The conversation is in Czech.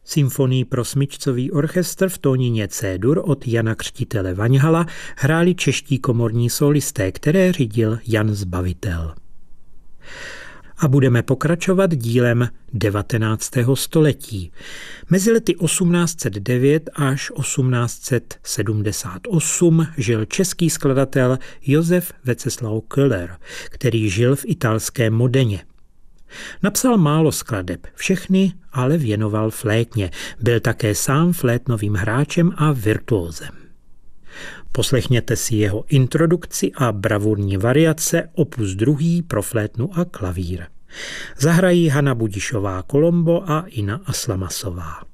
Symfonii pro smyčcový orchestr v tónině C-dur od Jana Křtitele Vaňhala hráli čeští komorní solisté, které řídil Jan Zbavitel. A budeme pokračovat dílem 19. století. Mezi lety 1809 až 1878 žil český skladatel Josef Veceslav Köhler, který žil v italském Modeně. Napsal málo skladeb, všechny ale věnoval flétně. Byl také sám flétnovým hráčem a virtuózem. Poslechněte si jeho introdukci a bravurní variace opus 2 pro flétnu a klavír. Zahrají Hana Budišová Colombo a Ina Aslamasová.